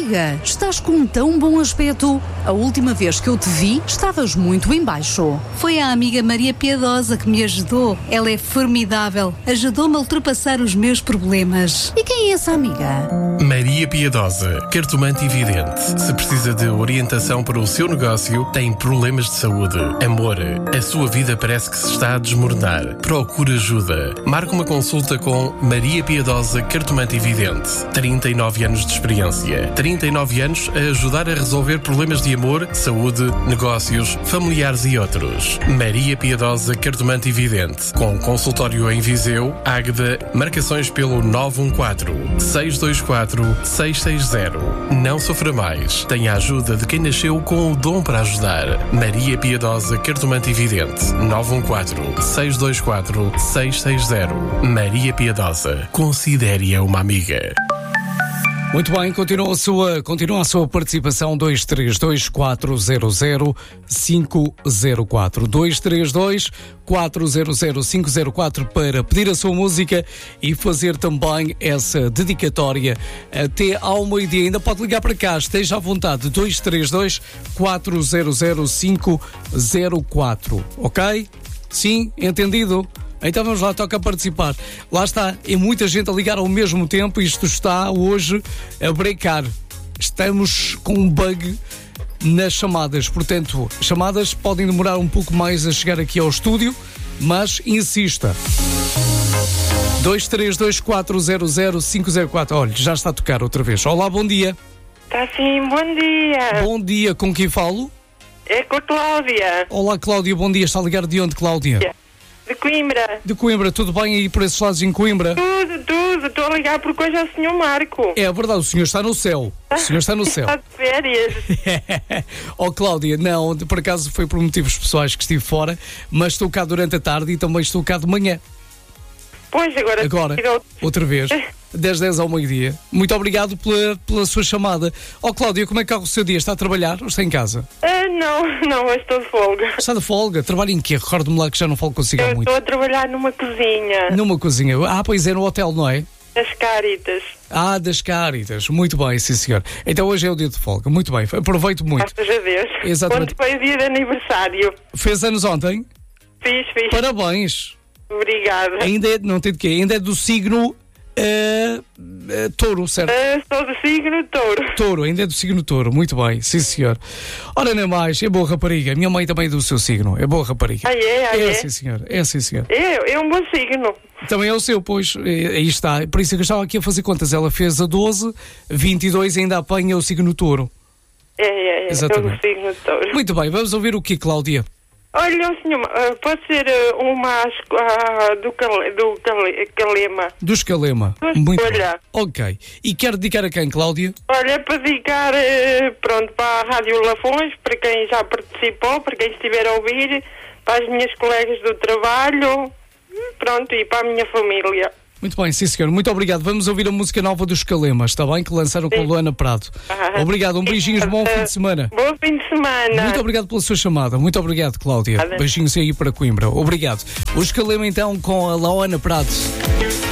amiga, estás com tão bom aspecto. A última vez que eu te vi, estavas muito em baixo. Foi a amiga Maria Piedosa que me ajudou. Ela é formidável. Ajudou-me a ultrapassar os meus problemas. E quem é essa amiga? Maria Piedosa, cartomante e vidente. Se precisa de orientação para o seu negócio, tem problemas de saúde, amor, a sua vida parece que se está a desmoronar. Procure ajuda. Marque uma consulta com Maria Piedosa, cartomante e vidente. 39 anos de experiência. 39 anos a ajudar a resolver problemas de amor, saúde, negócios, familiares e outros. Maria Piedosa, cartomante e vidente. Com consultório em Viseu, Águeda, marcações pelo 914-624-660. Não sofra mais. Tenha a ajuda de quem nasceu com o dom para ajudar. Maria Piedosa, cartomante e vidente. 914-624-660. Maria Piedosa. Considere-a uma amiga. Muito bem, continua a sua participação. 232-400-504 232-400-504 para pedir a sua música e fazer também essa dedicatória até ao meio-dia. Ainda pode ligar para cá, esteja à vontade. 232-400-504, ok? Sim, entendido? Então vamos lá, toca participar. Lá está, é muita gente a ligar ao mesmo tempo. Isto está hoje a brecar. Estamos com um bug nas chamadas. Portanto, chamadas podem demorar um pouco mais a chegar aqui ao estúdio, mas insista. 232-400-504. Olha, já está a tocar outra vez. Olá, bom dia. Está sim, bom dia. Bom dia, com quem falo? É com a Cláudia. Olá, Cláudia, bom dia. Está a ligar de onde, Cláudia? De Coimbra. De Coimbra, tudo bem aí por esses lados em Coimbra? Tudo. Estou a ligar porque hoje é o Sr. Marco. É verdade, o senhor está no céu. O senhor está no céu. Está de férias. Oh, Cláudia, não, por acaso foi por motivos pessoais que estive fora, mas estou cá durante a tarde e também estou cá de manhã. Pois, agora outra vez, das 10 ao meio-dia. Muito obrigado pela sua chamada. Oh, Cláudia, como é que corre o seu dia? Está a trabalhar ou está em casa? Não, hoje estou de folga. Está de folga? Trabalha em quê? Recordo-me lá que já não falo consigo há muito. Eu estou a trabalhar numa cozinha. Numa cozinha? Ah, pois é, no hotel, não é? Das Cáritas. Ah, das Cáritas. Muito bem, sim, senhor. Então hoje é o dia de folga. Muito bem, aproveito muito. Graças a Deus. Exatamente. Quando foi o dia de aniversário? Fez anos ontem? Fiz. Parabéns. Obrigada. Não tem de quê? Ainda é do signo touro, certo? Sou do signo touro. Touro, ainda é do signo touro. Muito bem, sim, senhor. Ora, nem mais, é boa rapariga. Minha mãe também é do seu signo. É boa rapariga. É? Sim, senhor. É, sim, senhor. É um bom signo. Também é o seu, pois. Aí está. Por isso é que eu estava aqui a fazer contas. Ela fez a 12, 22 ainda apanha o signo touro. É. Exatamente. É do signo touro. Muito bem, vamos ouvir o que, Cláudia? Olha, senhor, pode ser uma do Calema. Dos Calema. Muito bem. Ok. E quer dedicar a quem, Cláudia? Olha, para dedicar, para a Rádio Lafões, para quem já participou, para quem estiver a ouvir, para as minhas colegas do trabalho, e para a minha família. Muito bem, sim, senhor. Muito obrigado. Vamos ouvir a música nova dos Calemas, está bem? Que lançaram com a Luana Prado. Obrigado. Beijinhos, bom fim de semana. Bom fim de semana. Muito obrigado pela sua chamada. Muito obrigado, Cláudia. Beijinhos aí para Coimbra. Obrigado. Os Calema, então, com a Luana Prado.